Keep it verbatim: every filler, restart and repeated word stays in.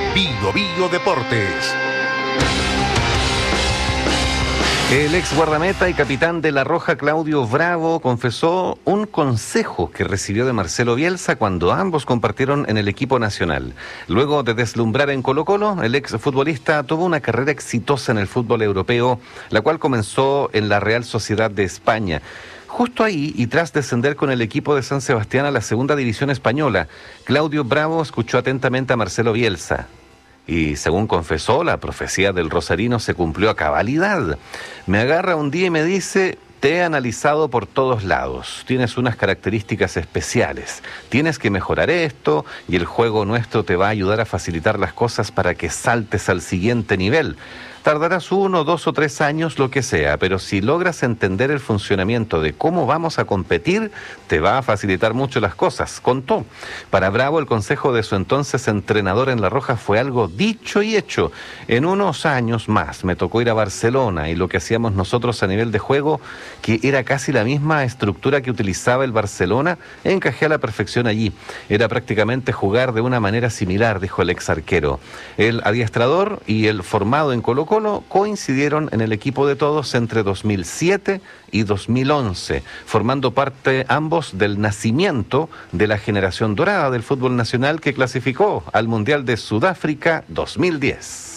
Bio Bio Deportes. El ex guardameta y capitán de La Roja, Claudio Bravo, confesó un consejo que recibió de Marcelo Bielsa cuando ambos compartieron en el equipo nacional. Luego de deslumbrar en Colo-Colo, el ex futbolista tuvo una carrera exitosa en el fútbol europeo, la cual comenzó en la Real Sociedad de España. Justo ahí, y tras descender con el equipo de San Sebastián a la segunda división española, Claudio Bravo escuchó atentamente a Marcelo Bielsa. Y según confesó, la profecía del rosarino se cumplió a cabalidad. Me agarra un día y me dice: te he analizado por todos lados, tienes unas características especiales, tienes que mejorar esto y el juego nuestro te va a ayudar a facilitar las cosas para que saltes al siguiente nivel. Tardarás uno, dos o tres años, lo que sea, pero si logras entender el funcionamiento de cómo vamos a competir, te va a facilitar mucho las cosas, contó. Para Bravo, el consejo de su entonces entrenador en La Roja fue algo dicho y hecho. En unos años más me tocó ir a Barcelona y lo que hacíamos nosotros a nivel de juego, que era casi la misma estructura que utilizaba el Barcelona, encajé a la perfección allí. Era prácticamente jugar de una manera similar, dijo el ex arquero. El adiestrador y el formado en Colo Colo coincidieron en el equipo de todos entre dos mil siete y dos mil once, formando parte ambos del nacimiento de la generación dorada del fútbol nacional que clasificó al Mundial de Sudáfrica dos mil diez.